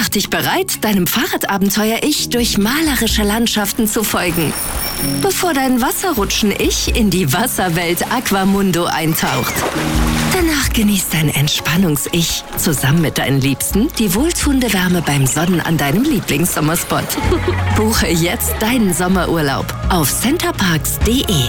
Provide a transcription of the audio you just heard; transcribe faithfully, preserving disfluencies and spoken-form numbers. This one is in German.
dich bereit, deinem Fahrradabenteuer-Ich durch malerische Landschaften zu folgen, bevor dein Wasserrutschen-Ich in die Wasserwelt Aquamundo eintaucht. Danach genießt dein Entspannungs-Ich zusammen mit deinen Liebsten die wohltuende Wärme beim Sonnen an deinem Lieblingssommerspot. Buche jetzt deinen Sommerurlaub auf centerparks punkt de.